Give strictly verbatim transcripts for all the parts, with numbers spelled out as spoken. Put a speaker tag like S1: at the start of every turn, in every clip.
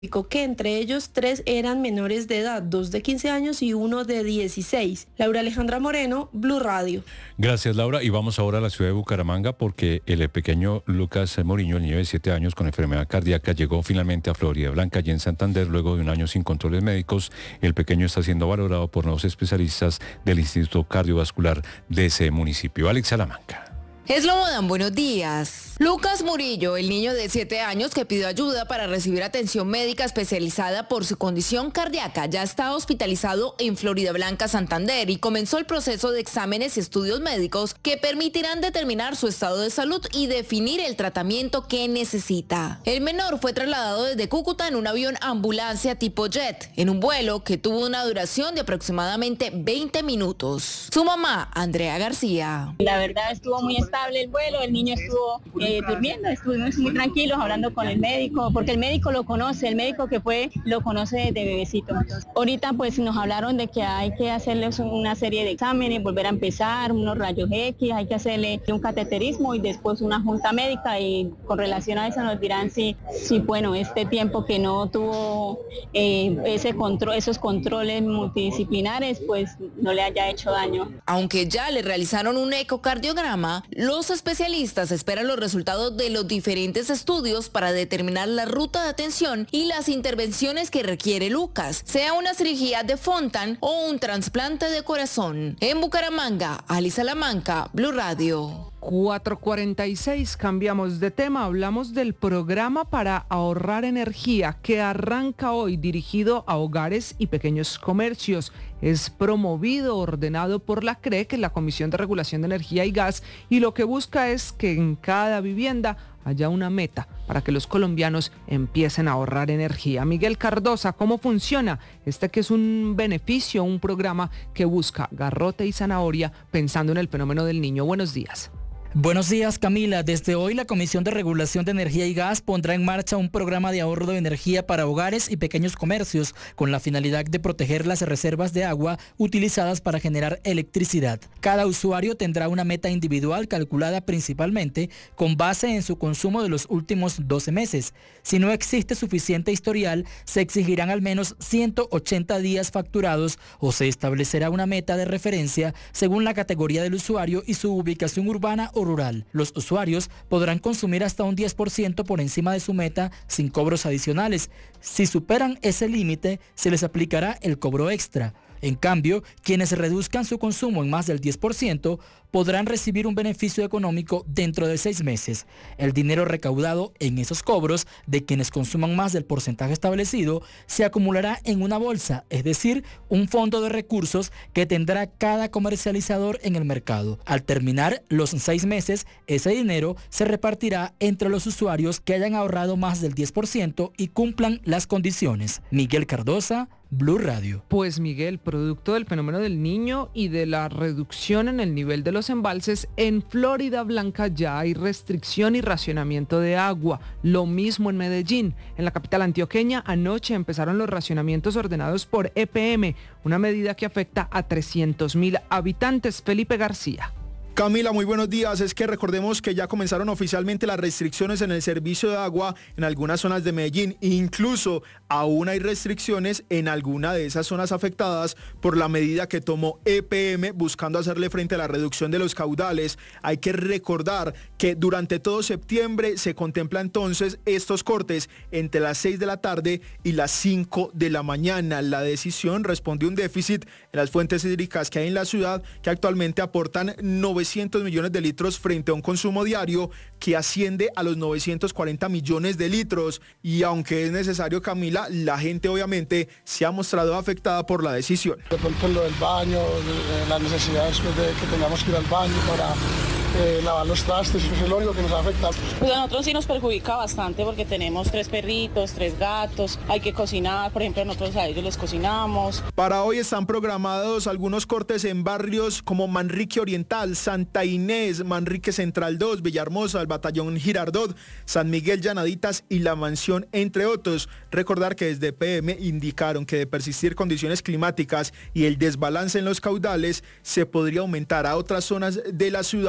S1: que entre ellos tres eran menores de edad, dos de quince años y uno de dieciséis. Laura Alejandra Moreno, Blue Radio.
S2: Gracias, Laura. Y vamos ahora a la ciudad de Bucaramanga porque el pequeño Lucas Moriño, el niño de siete años con enfermedad cardíaca, llegó finalmente a Florida Blanca y en Santander luego de un año sin controles médicos. El pequeño está siendo valorado por nuevos especialistas del Instituto Cardiovascular de ese municipio. Alex Salamanca.
S3: Eslobodan, buenos días. Lucas Murillo, el niño de siete años que pidió ayuda para recibir atención médica especializada por su condición cardíaca, ya está hospitalizado en Florida Blanca, Santander, y comenzó el proceso de exámenes y estudios médicos que permitirán determinar su estado de salud y definir el tratamiento que necesita. El menor fue trasladado desde Cúcuta en un avión ambulancia tipo jet, en un vuelo que tuvo una duración de aproximadamente veinte minutos. Su mamá, Andrea García.
S4: La verdad estuvo muy estable el vuelo, el niño estuvo eh, durmiendo, estuvimos muy tranquilos hablando con el médico, porque el médico lo conoce, el médico que fue lo conoce desde bebecito. Entonces, ahorita pues nos hablaron de que hay que hacerles una serie de exámenes, volver a empezar, unos rayos X, hay que hacerle un cateterismo y después una junta médica, y con relación a eso nos dirán si, si bueno, este tiempo que no tuvo eh, ese control, esos controles multidisciplinares, pues no le haya hecho daño.
S3: Aunque ya le realizaron un ecocardiograma, los especialistas esperan los resultados de los diferentes estudios para determinar la ruta de atención y las intervenciones que requiere Lucas, sea una cirugía de Fontan o un trasplante de corazón. En Bucaramanga, Ali Salamanca, Blue Radio.
S5: cuatro cuarenta y seis, cambiamos de tema, hablamos del programa para ahorrar energía que arranca hoy, dirigido a hogares y pequeños comercios. Es promovido, ordenado por la C R E, que es la Comisión de Regulación de Energía y Gas, y lo que busca es que en cada vivienda haya una meta para que los colombianos empiecen a ahorrar energía. Miguel Cardosa, ¿cómo funciona? Este que es un beneficio, un programa que busca garrote y zanahoria pensando en el fenómeno del niño. Buenos días.
S6: Buenos días, Camila. Desde hoy la Comisión de Regulación de Energía y Gas pondrá en marcha un programa de ahorro de energía para hogares y pequeños comercios con la finalidad de proteger las reservas de agua utilizadas para generar electricidad. Cada usuario tendrá una meta individual calculada principalmente con base en su consumo de los últimos doce meses. Si no existe suficiente historial, se exigirán al menos ciento ochenta días facturados o se establecerá una meta de referencia según la categoría del usuario y su ubicación urbana o rural. Los usuarios podrán consumir hasta un diez por ciento por encima de su meta sin cobros adicionales. Si superan ese límite, se les aplicará el cobro extra. En cambio, quienes reduzcan su consumo en más del diez por ciento podrán recibir un beneficio económico dentro de seis meses. El dinero recaudado en esos cobros de quienes consuman más del porcentaje establecido se acumulará en una bolsa, es decir, un fondo de recursos que tendrá cada comercializador en el mercado. Al terminar los seis meses, ese dinero se repartirá entre los usuarios que hayan ahorrado más del diez por ciento y cumplan las condiciones. Miguel Cardosa, Blue Radio.
S5: Pues Miguel, producto del fenómeno del niño y de la reducción en el nivel de los embalses, en Florida Blanca ya hay restricción y racionamiento de agua. Lo mismo en Medellín. En la capital antioqueña anoche empezaron los racionamientos ordenados por E P M, una medida que afecta a trescientos mil habitantes. Felipe García.
S7: Camila, muy buenos días. Es que recordemos que ya comenzaron oficialmente las restricciones en el servicio de agua en algunas zonas de Medellín. Incluso aún hay restricciones en alguna de esas zonas afectadas por la medida que tomó E P M buscando hacerle frente a la reducción de los caudales. Hay que recordar que durante todo septiembre se contempla entonces estos cortes entre las seis de la tarde y las cinco de la mañana. La decisión responde a un déficit en las fuentes hídricas que hay en la ciudad, que actualmente aportan novecientos millones de litros frente a un consumo diario que asciende a los novecientos cuarenta millones de litros. Y aunque es necesario, Camila, la gente obviamente se ha mostrado afectada por la decisión.
S8: De pronto lo del baño, de, de la necesidad después de que tengamos que ir al baño para eh, lavar los trastes, eso es lo único que nos afecta.
S4: Pues a nosotros sí nos perjudica bastante porque tenemos tres perritos, tres gatos, hay que cocinar, por ejemplo nosotros a ellos les cocinamos.
S7: Para hoy están programados algunos cortes en barrios como Manrique Oriental, Santa Inés, Manrique Central dos, Villahermosa, el Batallón Girardot, San Miguel Llanaditas y La Mansión, entre otros. Recordar que desde P M indicaron que de persistir condiciones climáticas y el desbalance en los caudales, se podría aumentar a otras zonas de la ciudad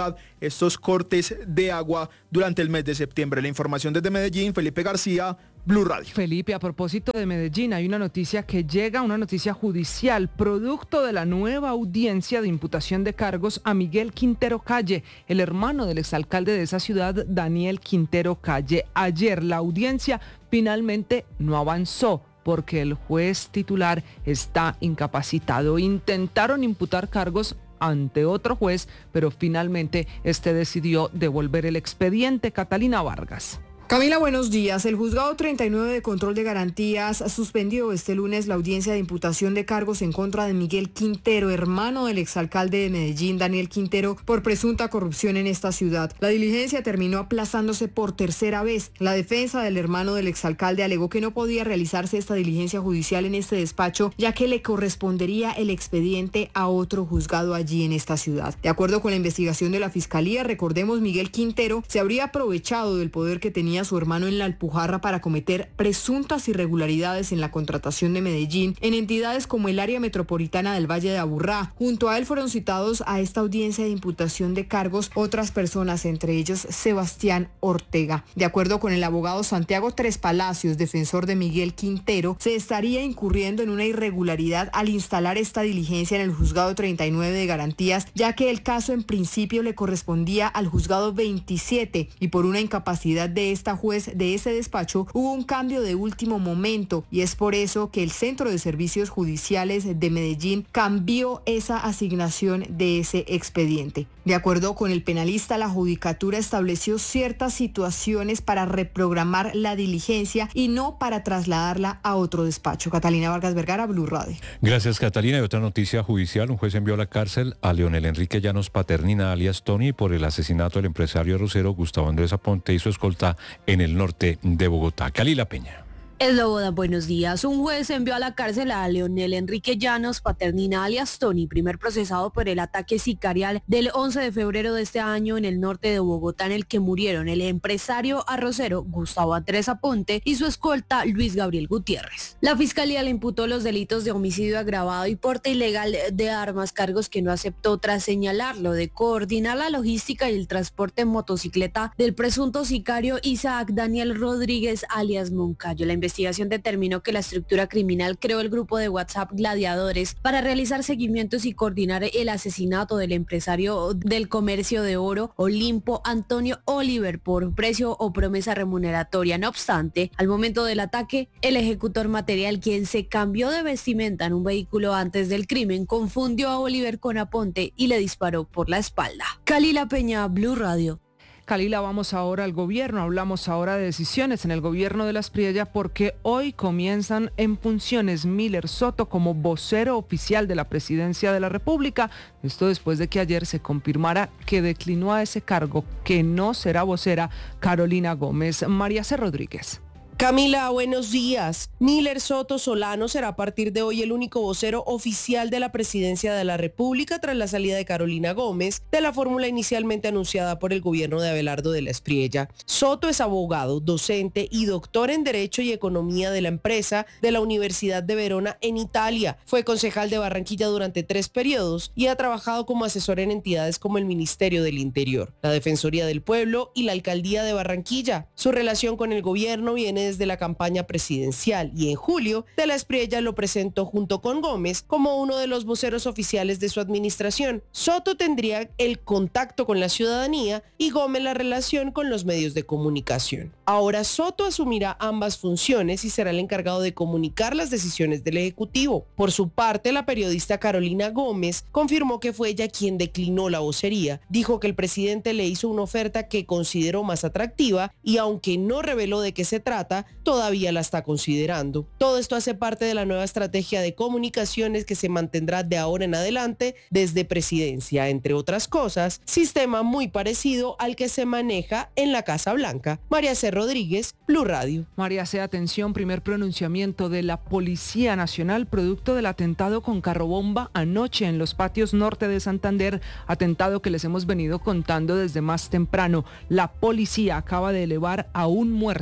S7: estos cortes de agua durante el mes de septiembre. La información desde Medellín, Felipe García, Blue Radio.
S5: Felipe, a propósito de Medellín, hay una noticia que llega, una noticia judicial, producto de la nueva audiencia de imputación de cargos a Miguel Quintero Calle, el hermano del exalcalde de esa ciudad, Daniel Quintero Calle. Ayer la audiencia finalmente no avanzó porque el juez titular está incapacitado. Intentaron imputar cargos ante otro juez, pero finalmente este decidió devolver el expediente. Catalina Vargas.
S9: Camila, buenos días. El juzgado treinta y nueve de control de garantías suspendió este lunes la audiencia de imputación de cargos en contra de Miguel Quintero, hermano del exalcalde de Medellín, Daniel Quintero, por presunta corrupción en esta ciudad. La diligencia terminó aplazándose por tercera vez. La defensa del hermano del exalcalde alegó que no podía realizarse esta diligencia judicial en este despacho, ya que le correspondería el expediente a otro juzgado allí en esta ciudad. De acuerdo con la investigación de la Fiscalía, recordemos, Miguel Quintero se habría aprovechado del poder que tenía su hermano en la Alpujarra para cometer presuntas irregularidades en la contratación de Medellín en entidades como el área metropolitana del Valle de Aburrá. Junto a él fueron citados a esta audiencia de imputación de cargos otras personas, entre ellos Sebastián Ortega. De acuerdo con el abogado Santiago Tres Palacios, defensor de Miguel Quintero, se estaría incurriendo en una irregularidad al instalar esta diligencia en el juzgado treinta y nueve de garantías, ya que el caso en principio le correspondía al juzgado veintisiete y por una incapacidad de esta juez de ese despacho hubo un cambio de último momento, y es por eso que el Centro de Servicios Judiciales de Medellín cambió esa asignación de ese expediente. De acuerdo con el penalista, la judicatura estableció ciertas situaciones para reprogramar la diligencia y no para trasladarla a otro despacho. Catalina Vargas Vergara, Blue Radio.
S2: Gracias, Catalina. Y otra noticia judicial: un juez envió a la cárcel a Leonel Enrique Llanos Paternina, alias Tony, por el asesinato del empresario arrocero Gustavo Andrés Aponte y su escolta en el norte de Bogotá. Calila Peña.
S10: Esloboda, buenos días. Un juez envió a la cárcel a Leonel Enrique Llanos Paternina, alias Tony, primer procesado por el ataque sicarial del once de febrero de este año en el norte de Bogotá, en el que murieron el empresario arrocero Gustavo Andrés Aponte y su escolta Luis Gabriel Gutiérrez. La fiscalía le imputó los delitos de homicidio agravado y porte ilegal de armas, cargos que no aceptó tras señalarlo de coordinar la logística y el transporte en motocicleta del presunto sicario Isaac Daniel Rodríguez, alias Moncayo. La investigación determinó que la estructura criminal creó el grupo de WhatsApp Gladiadores para realizar seguimientos y coordinar el asesinato del empresario del comercio de oro Olimpo Antonio Oliver por precio o promesa remuneratoria. No obstante, al momento del ataque, el ejecutor material, quien se cambió de vestimenta en un vehículo antes del crimen, confundió a Oliver con Aponte y le disparó por la espalda. Calila Peña, Blue Radio.
S5: Calila, vamos ahora al gobierno, hablamos ahora de decisiones en el gobierno de la Aspriella, porque hoy comienzan en funciones Miller Soto como vocero oficial de la Presidencia de la República. Esto después de que ayer se confirmara que declinó a ese cargo, que no será vocera, Carolina Gómez. María C. Rodríguez.
S11: Camila, buenos días. Miller Soto Solano será a partir de hoy el único vocero oficial de la Presidencia de la República tras la salida de Carolina Gómez de la fórmula inicialmente anunciada por el gobierno de Abelardo de la Espriella. Soto es abogado, docente y doctor en Derecho y Economía de la empresa de la Universidad de Verona en Italia. Fue concejal de Barranquilla durante tres periodos y ha trabajado como asesor en entidades como el Ministerio del Interior, la Defensoría del Pueblo y la Alcaldía de Barranquilla. Su relación con el gobierno viene desde la campaña presidencial y en julio de la Espriella lo presentó junto con Gómez como uno de los voceros oficiales de su administración. Soto tendría el contacto con la ciudadanía y Gómez la relación con los medios de comunicación. Ahora Soto asumirá ambas funciones y será el encargado de comunicar las decisiones del Ejecutivo. Por su parte, la periodista Carolina Gómez confirmó que fue ella quien declinó la vocería. Dijo que el presidente le hizo una oferta que consideró más atractiva y aunque no reveló de qué se trata, todavía la está considerando. Todo esto hace parte de la nueva estrategia de comunicaciones que se mantendrá de ahora en adelante desde Presidencia, entre otras cosas, sistema muy parecido al que se maneja en la Casa Blanca. María C. Rodríguez, Blue Radio.
S5: María C., atención, primer pronunciamiento de la Policía Nacional producto del atentado con carrobomba anoche en los patios norte de Santander, atentado que les hemos venido contando desde más temprano. La policía acaba de elevar a un muerto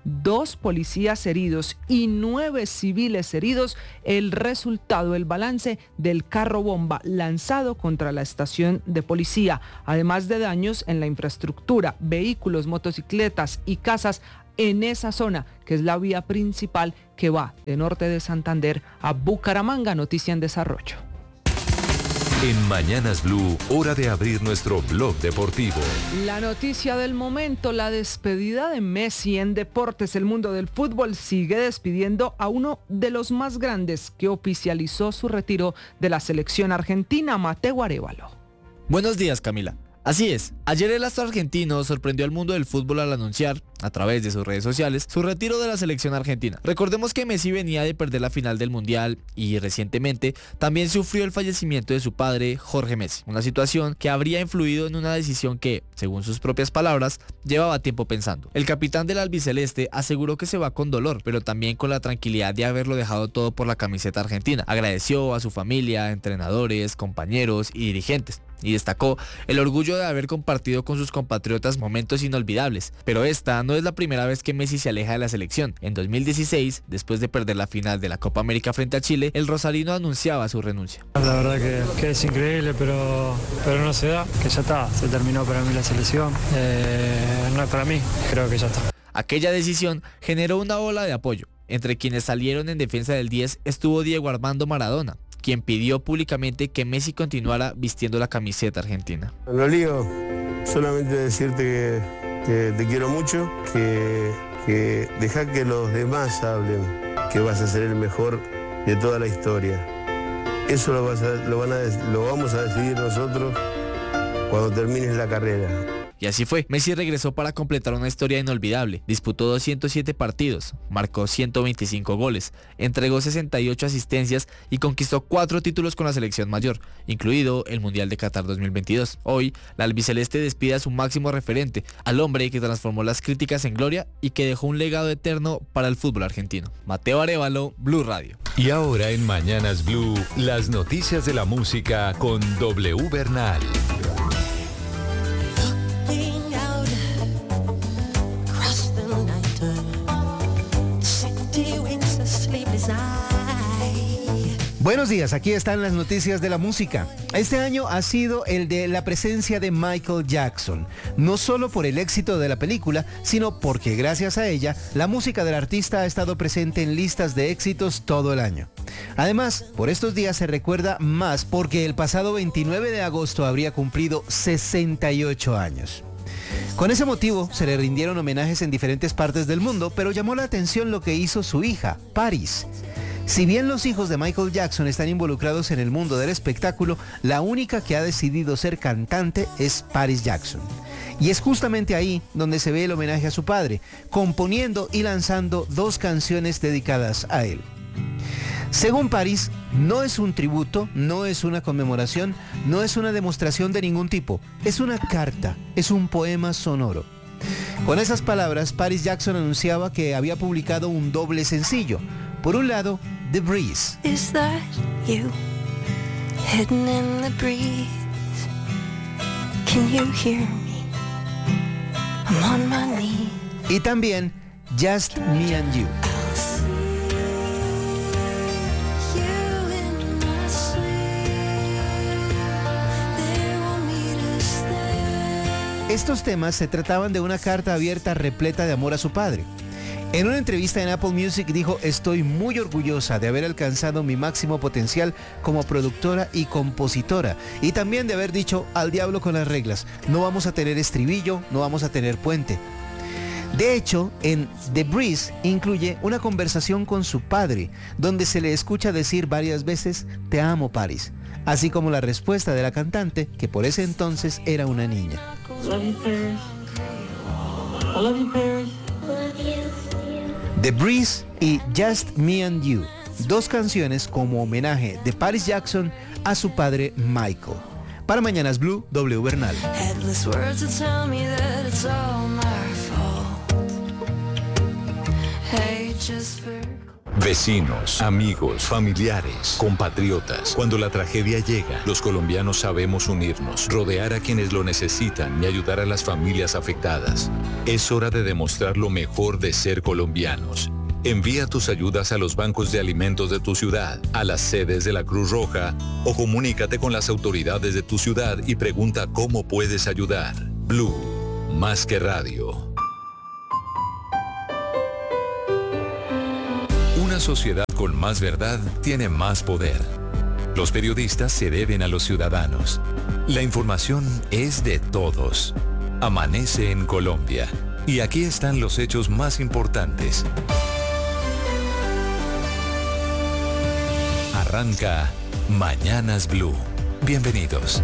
S5: dos policías heridos y nueve civiles heridos, el resultado, el balance del carro bomba lanzado contra la estación de policía, además de daños en la infraestructura, vehículos, motocicletas y casas en esa zona, que es la vía principal que va de norte de Santander a Bucaramanga. Noticia en desarrollo.
S12: En Mañanas Blue, hora de abrir nuestro blog deportivo.
S5: La noticia del momento, la despedida de Messi en deportes. El mundo del fútbol sigue despidiendo a uno de los más grandes que oficializó su retiro de la selección argentina, Mateo Arévalo.
S13: Buenos días, Camila. Así es, ayer el astro argentino sorprendió al mundo del fútbol al anunciar, a través de sus redes sociales, su retiro de la selección argentina. Recordemos que Messi venía de perder la final del Mundial y recientemente también sufrió el fallecimiento de su padre, Jorge Messi, una situación que habría influido en una decisión que, según sus propias palabras, llevaba tiempo pensando. El capitán del albiceleste aseguró que se va con dolor, pero también con la tranquilidad de haberlo dejado todo por la camiseta argentina. Agradeció a su familia, entrenadores, compañeros y dirigentes, y destacó el orgullo de haber compartido con sus compatriotas momentos inolvidables. Pero esta no es la primera vez que Messi se aleja de la selección. En dos mil dieciséis, después de perder la final de la Copa América frente a Chile, el rosarino anunciaba su renuncia.
S14: La verdad que, que es increíble, pero, pero no se da, que ya está, se terminó para mí la selección, eh, no es para mí, creo que ya está.
S13: Aquella decisión generó una ola de apoyo. Entre quienes salieron en defensa del diez estuvo Diego Armando Maradona, quien pidió públicamente que Messi continuara vistiendo la camiseta argentina.
S15: No lío, solamente decirte que, que te quiero mucho, que, que deja que los demás hablen, que vas a ser el mejor de toda la historia. Eso lo, vas a, lo, van a, lo vamos a decidir nosotros cuando termines la carrera.
S13: Y así fue, Messi regresó para completar una historia inolvidable. Disputó doscientos siete partidos, marcó ciento veinticinco goles, entregó sesenta y ocho asistencias y conquistó cuatro títulos con la selección mayor, incluido el Mundial de Qatar dos mil veintidós. Hoy, la albiceleste despide a su máximo referente, al hombre que transformó las críticas en gloria y que dejó un legado eterno para el fútbol argentino. Mateo Arévalo, Blue Radio.
S12: Y ahora en Mañanas Blue, las noticias de la música con W Bernal.
S16: Buenos días, aquí están las noticias de la música. Este año ha sido el de la presencia de Michael Jackson, no solo por el éxito de la película, sino porque gracias a ella, la música del artista ha estado presente en listas de éxitos todo el año. Además, por estos días se recuerda más porque el pasado veintinueve de agosto habría cumplido sesenta y ocho años. Con ese motivo, se le rindieron homenajes en diferentes partes del mundo, pero llamó la atención lo que hizo su hija, Paris. Si bien los hijos de Michael Jackson están involucrados en el mundo del espectáculo, la única que ha decidido ser cantante es Paris Jackson. Y es justamente ahí donde se ve el homenaje a su padre, componiendo y lanzando dos canciones dedicadas a él. Según Paris, no es un tributo, no es una conmemoración, no es una demostración de ningún tipo, es una carta, es un poema sonoro. Con esas palabras, Paris Jackson anunciaba que había publicado un doble sencillo. Por un lado, The Breeze.
S17: Is that you hidden in the breeze? Can you hear me? I'm on my knees.
S16: Y también Just Me and You. Estos temas se trataban de una carta abierta repleta de amor a su padre. En una entrevista en Apple Music dijo: estoy muy orgullosa de haber alcanzado mi máximo potencial como productora y compositora, y también de haber dicho al diablo con las reglas, no vamos a tener estribillo, no vamos a tener puente. De hecho, en The Breeze incluye una conversación con su padre, donde se le escucha decir varias veces, te amo, Paris, así como la respuesta de la cantante, que por ese entonces era una niña.
S17: Love you, Paris. I love you, Paris.
S16: The Breeze y Just Me and You, dos canciones como homenaje de Paris Jackson a su padre Michael. Para Mañanas Blue, W Bernal.
S12: Vecinos, amigos, familiares, compatriotas. Cuando la tragedia llega, los colombianos sabemos unirnos, rodear a quienes lo necesitan y ayudar a las familias afectadas. Es hora de demostrar lo mejor de ser colombianos. Envía tus ayudas a los bancos de alimentos de tu ciudad, a las sedes de la Cruz Roja o comunícate con las autoridades de tu ciudad y pregunta cómo puedes ayudar. Blue, más que radio. Una sociedad con más verdad tiene más poder. Los periodistas se deben a los ciudadanos. La información es de todos. Amanece en Colombia. Y aquí están los hechos más importantes. Arranca Mañanas Blue. Bienvenidos.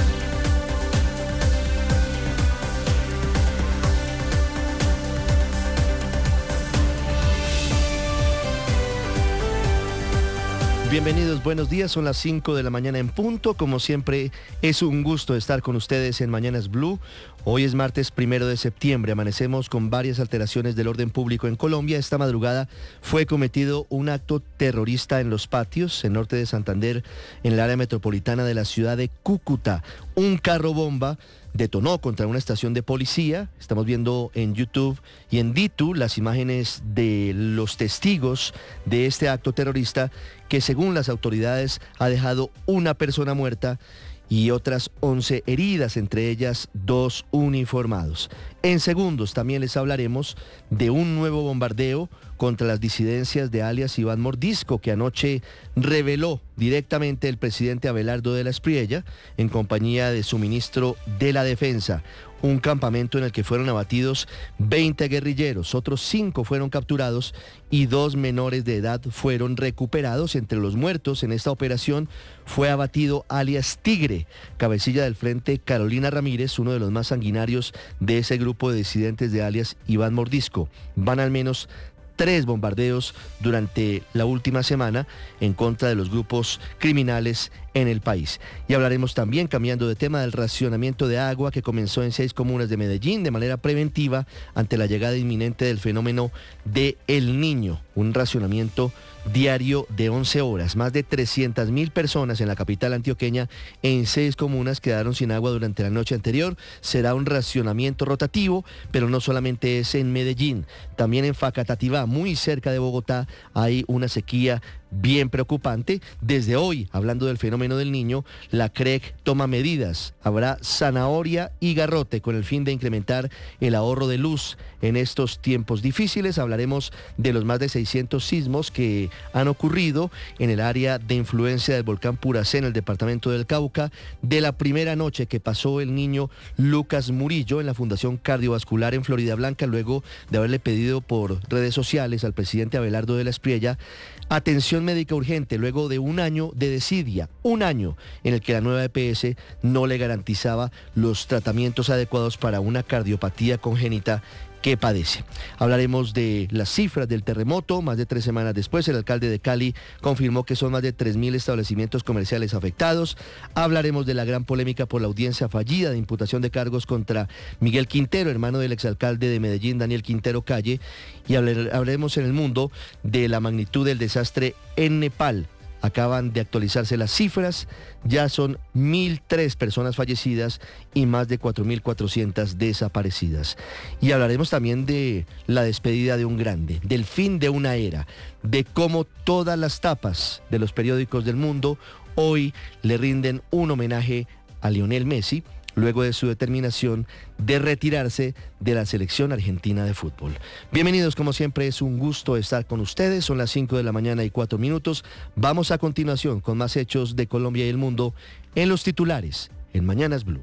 S18: Bienvenidos, buenos días, son las cinco de la mañana en punto. Como siempre, es un gusto estar con ustedes en Mañanas Blue. Hoy es martes primero de septiembre, amanecemos con varias alteraciones del orden público en Colombia. Esta madrugada fue cometido un acto terrorista en Los Patios, en norte de Santander, en el área metropolitana de la ciudad de Cúcuta. Un carro bomba detonó contra una estación de policía. Estamos viendo en YouTube y en Ditu las imágenes de los testigos de este acto terrorista que, según las autoridades, ha dejado una persona muerta y otras once heridas, entre ellas dos uniformados. En segundos también les hablaremos de un nuevo bombardeo contra las disidencias de alias Iván Mordisco, que anoche reveló directamente el presidente Abelardo de la Espriella en compañía de su ministro de la Defensa. Un campamento en el que fueron abatidos veinte guerrilleros, otros cinco fueron capturados y dos menores de edad fueron recuperados. Entre los muertos en esta operación fue abatido alias Tigre, cabecilla del frente Carolina Ramírez, uno de los más sanguinarios de ese grupo de disidentes de alias Iván Mordisco. Van al menos tres bombardeos durante la última semana en contra de los grupos criminales en el país. Y hablaremos también, cambiando de tema, del racionamiento de agua que comenzó en seis comunas de Medellín de manera preventiva ante la llegada inminente del fenómeno de El Niño. Un racionamiento diario de once horas. Más de trescientas mil personas en la capital antioqueña en seis comunas quedaron sin agua durante la noche anterior. Será un racionamiento rotativo, pero no solamente es en Medellín. También en Facatativá, muy cerca de Bogotá, hay una sequía bien preocupante. Desde hoy, hablando del fenómeno del Niño, la C R E C toma medidas. Habrá zanahoria y garrote con el fin de incrementar el ahorro de luz en estos tiempos difíciles. Hablaremos de los más de seiscientos sismos que han ocurrido en el área de influencia del volcán Puracé en el departamento del Cauca, de la primera noche que pasó el niño Lucas Murillo en la Fundación Cardiovascular en Floridablanca, luego de haberle pedido por redes sociales al presidente Abelardo de la Espriella atención médica urgente luego de un año de desidia, un año en el que la nueva E P S no le garantizaba los tratamientos adecuados para una cardiopatía congénita que padece. Hablaremos de las cifras del terremoto. Más de tres semanas después, el alcalde de Cali confirmó que son más de tres mil establecimientos comerciales afectados. Hablaremos de la gran polémica por la audiencia fallida de imputación de cargos contra Miguel Quintero, hermano del exalcalde de Medellín, Daniel Quintero Calle. Y hablaremos en el mundo de la magnitud del desastre en Nepal. Acaban de actualizarse las cifras, ya son mil tres personas fallecidas y más de cuatro mil cuatrocientas desaparecidas. Y hablaremos también de la despedida de un grande, del fin de una era, de cómo todas las tapas de los periódicos del mundo hoy le rinden un homenaje a Lionel Messi, luego de su determinación de retirarse de la selección argentina de fútbol. Bienvenidos, como siempre, es un gusto estar con ustedes. Son las cinco de la mañana y cuatro minutos. Vamos a continuación con más hechos de Colombia y el mundo en los titulares, en Mañanas Blue.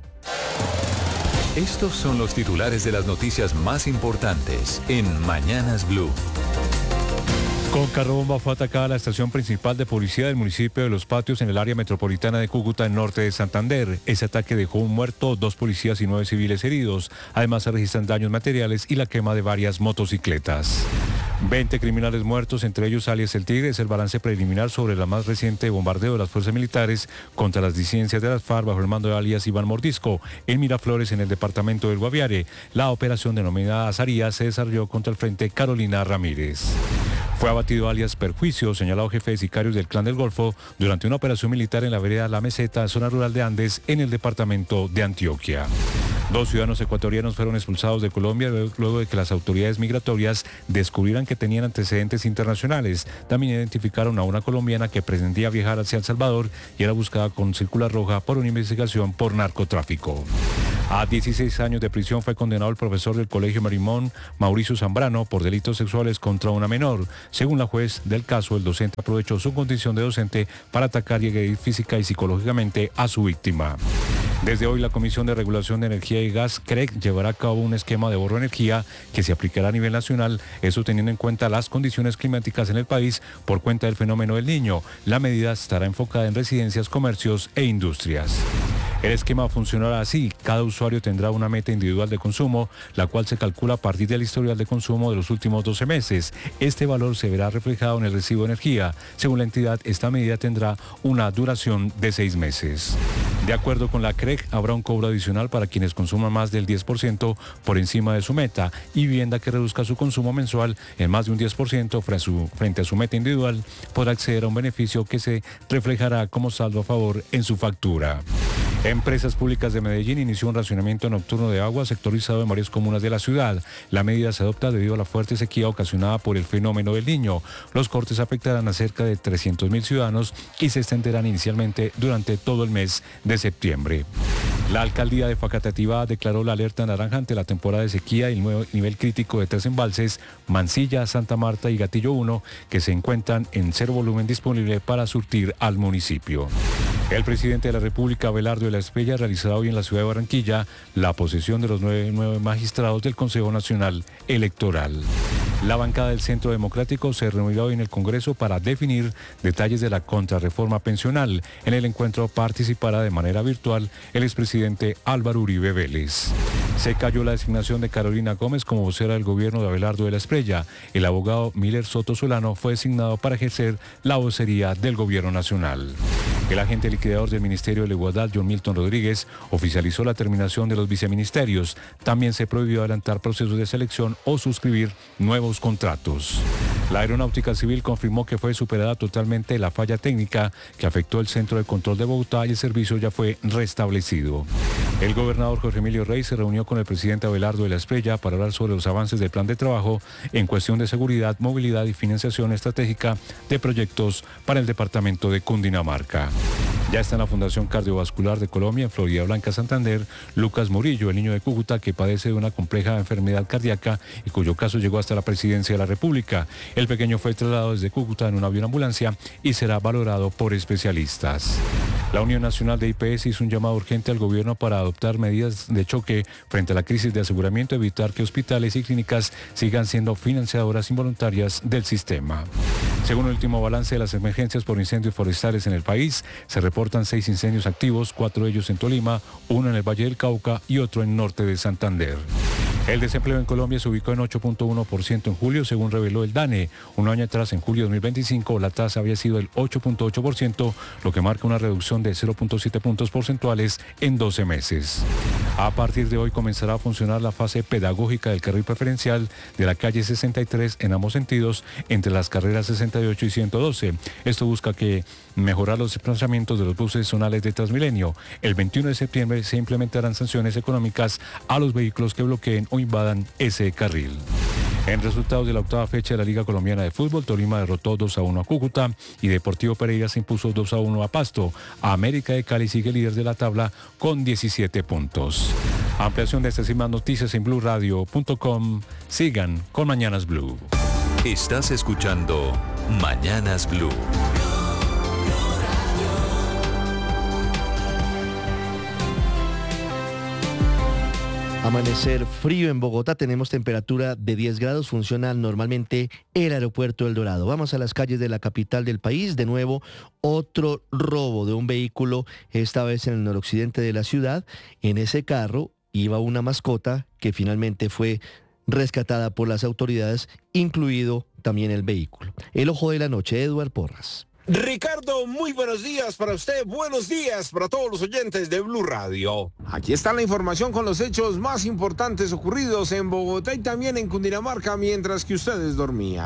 S12: Estos son los titulares de las noticias más importantes en Mañanas Blue.
S2: Con carro bomba fue atacada la estación principal de policía del municipio de Los Patios en el área metropolitana de Cúcuta, en norte de Santander. Ese ataque dejó un muerto, dos policías y nueve civiles heridos. Además se registran daños materiales y la quema de varias motocicletas. veinte criminales muertos, entre ellos alias El Tigre, es el balance preliminar sobre la más reciente bombardeo de las fuerzas militares contra las disidencias de las FARC bajo el mando de alias Iván Mordisco en Miraflores, en el departamento del Guaviare. La operación denominada Azaría se desarrolló contra el frente Carolina Ramírez. Fue Fue abatido alias Perjuicio, señalado jefe de sicarios del Clan del Golfo, durante una operación militar en la vereda La Meseta, zona rural de Andes, en el departamento de Antioquia. Dos ciudadanos ecuatorianos fueron expulsados de Colombia luego de que las autoridades migratorias descubrieran que tenían antecedentes internacionales. También identificaron a una colombiana que pretendía viajar hacia El Salvador y era buscada con circular roja por una investigación por narcotráfico. A dieciséis años de prisión fue condenado el profesor del Colegio Marimón, Mauricio Zambrano, por delitos sexuales contra una menor. Según la juez del caso, el docente aprovechó su condición de docente para atacar y agredir física y psicológicamente a su víctima. Desde hoy, la Comisión de Regulación de Energía y Gas, C R E G, llevará a cabo un esquema de ahorro de energía que se aplicará a nivel nacional, eso teniendo en cuenta las condiciones climáticas en el país por cuenta del fenómeno del Niño. La medida estará enfocada en residencias, comercios e industrias. El esquema funcionará así: cada usuario tendrá una meta individual de consumo, la cual se calcula a partir del historial de consumo de los últimos doce meses. Este valor se verá reflejado en el recibo de energía. Según la entidad, esta medida tendrá una duración de seis meses. De acuerdo con la C R E G, habrá un cobro adicional para quienes consuman más del diez por ciento por encima de su meta, y vivienda que reduzca su consumo mensual en más de un diez por ciento frente a su meta individual podrá acceder a un beneficio que se reflejará como saldo a favor en su factura. Empresas Públicas de Medellín inició un racionamiento nocturno de agua sectorizado en varias comunas de la ciudad. La medida se adopta debido a la fuerte sequía ocasionada por el fenómeno del Niño. Los cortes afectarán a cerca de trescientos mil ciudadanos y se extenderán inicialmente durante todo el mes de septiembre. La alcaldía de Facatativá declaró la alerta naranja ante la temporada de sequía y el nuevo nivel crítico de tres embalses, Mansilla, Santa Marta y Gatillo uno, que se encuentran en cero volumen disponible para surtir al municipio. El presidente de la República, Abelardo de la Espriella, realizará hoy en la ciudad de Barranquilla la posesión de los nueve, nueve magistrados del Consejo Nacional Electoral. La bancada del Centro Democrático se reunió hoy en el Congreso para definir detalles de la contrarreforma pensional. En el encuentro participará de manera virtual el expresidente Álvaro Uribe Vélez. Se cayó la designación de Carolina Gómez como vocera del gobierno de Abelardo de la Espriella. El abogado Miller Soto Solano fue designado para ejercer la vocería del gobierno nacional. El agente liquidador del Ministerio de la Igualdad, John Milton Rodríguez, oficializó la terminación de los viceministerios. También se prohibió adelantar procesos de selección o suscribir nuevos contratos. La Aeronáutica Civil confirmó que fue superada totalmente la falla técnica que afectó el Centro de Control de Bogotá y el servicio ya fue restablecido. El gobernador Jorge Emilio Rey se reunió con el presidente Abelardo de la Espriella para hablar sobre los avances del plan de trabajo en cuestión de seguridad, movilidad y financiación estratégica de proyectos para el departamento de Cundinamarca. Ya está en la Fundación Cardiovascular de Colombia, en Florida Blanca, Santander, Lucas Murillo, el niño de Cúcuta que padece de una compleja enfermedad cardíaca y cuyo caso llegó hasta la presidencia de la República. El pequeño fue trasladado desde Cúcuta en una avión ambulancia y será valorado por especialistas. La Unión Nacional de I P S hizo un llamado urgente al gobierno para adoptar medidas de choque frente a la crisis de aseguramiento, evitar que hospitales y clínicas sigan siendo financiadoras involuntarias del sistema. Según el último balance de las emergencias por incendios forestales en el país, se reportan seis incendios activos, cuatro de ellos en Tolima, uno en el Valle del Cauca y otro en norte de Santander. El desempleo en Colombia se ubicó en ocho punto uno por ciento en julio, según reveló el DANE. Un año atrás, en julio de dos mil veinticinco, la tasa había sido el ocho punto ocho por ciento, lo que marca una reducción de cero punto siete puntos porcentuales en doce meses. A partir de hoy comenzará a funcionar la fase pedagógica del carril preferencial de la calle sesenta y tres en ambos sentidos, entre las carreras sesenta y ocho y ciento doce. Esto busca que mejorar los desplazamientos de los buses zonales de Transmilenio. El veintiuno de septiembre se implementarán sanciones económicas a los vehículos que bloqueen o invadan ese carril. En resultados de la octava fecha de la Liga Colombiana de Fútbol, Tolima derrotó dos a uno a Cúcuta y Deportivo Pereira se impuso dos a uno a Pasto. América de Cali sigue líder de la tabla con diecisiete puntos. Ampliación de estas y más noticias en blue radio punto com. Sigan con Mañanas Blue.
S12: Estás escuchando Mañanas Blue.
S18: Amanecer frío en Bogotá, tenemos temperatura de diez grados, funciona normalmente el aeropuerto El Dorado. Vamos a las calles de la capital del país, de nuevo otro robo de un vehículo, esta vez en el noroccidente de la ciudad. En ese carro iba una mascota que finalmente fue rescatada por las autoridades, incluido también el vehículo. El ojo de la noche, Eduard Porras.
S19: Ricardo, muy buenos días para usted, buenos días para todos los oyentes de Blue Radio. Aquí está la información con los hechos más importantes ocurridos en Bogotá y también en Cundinamarca mientras que ustedes dormían.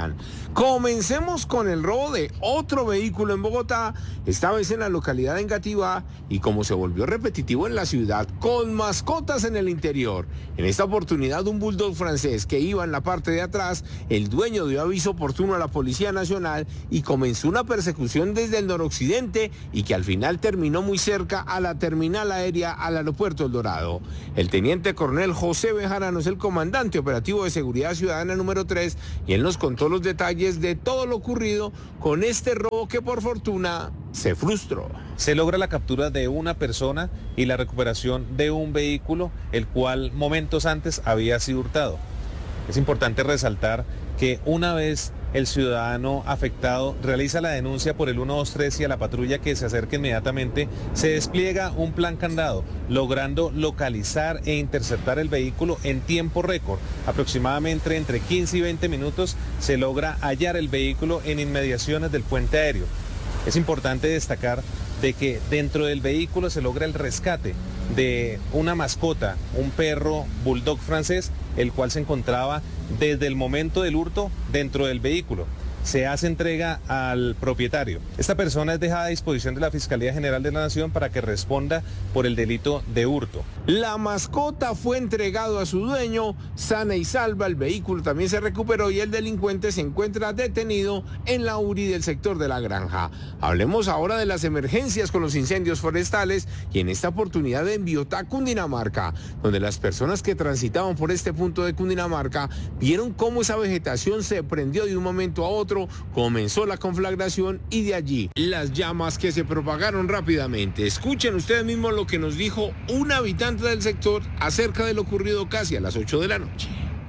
S19: Comencemos con el robo de otro vehículo en Bogotá, esta vez en la localidad de Engativá, y como se volvió repetitivo en la ciudad, con mascotas en el interior. En esta oportunidad, un bulldog francés que iba en la parte de atrás, el dueño dio aviso oportuno a la Policía Nacional y comenzó una persecución desde el noroccidente y que al final terminó muy cerca a la terminal aérea al aeropuerto El Dorado. El teniente coronel José Bejarano es el comandante operativo de seguridad ciudadana número tres y él nos contó los detalles de todo lo ocurrido con este robo que por fortuna se frustró.
S20: Se logra la captura de una persona y la recuperación de un vehículo, el cual momentos antes había sido hurtado. Es importante resaltar que una vez el ciudadano afectado realiza la denuncia por el ciento veintitrés y a la patrulla que se acerca inmediatamente, se despliega un plan candado, logrando localizar e interceptar el vehículo en tiempo récord. Aproximadamente entre quince y veinte minutos se logra hallar el vehículo en inmediaciones del puente aéreo. Es importante destacar de que dentro del vehículo se logra el rescate de una mascota, un perro bulldog francés, el cual se encontraba desde el momento del hurto dentro del vehículo. Se hace entrega al propietario. Esta persona es dejada a disposición de la Fiscalía General de la Nación para que responda por el delito de hurto.
S19: La mascota fue entregado a su dueño, sana y salva. El vehículo también se recuperó y el delincuente se encuentra detenido en la U R I del sector de La Granja. Hablemos ahora de las emergencias con los incendios forestales y en esta oportunidad en Biotá, Cundinamarca, donde las personas que transitaban por este punto de Cundinamarca vieron cómo esa vegetación se prendió de un momento a otro. Comenzó la conflagración y de allí las llamas que se propagaron rápidamente. Escuchen ustedes mismos lo que nos dijo un habitante del sector acerca de lo ocurrido casi a las ocho de la noche.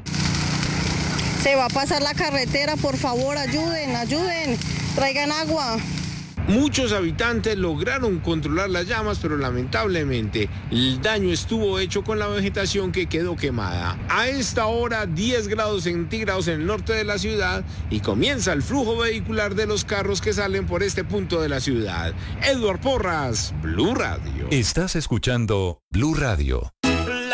S21: Se va a pasar la carretera, por favor, ayuden, ayuden, traigan agua.
S19: Muchos habitantes lograron controlar las llamas, pero lamentablemente el daño estuvo hecho con la vegetación que quedó quemada. A esta hora diez grados centígrados en el norte de la ciudad y comienza el flujo vehicular de los carros que salen por este punto de la ciudad. Edward Porras, Blue Radio.
S12: Estás escuchando Blue Radio.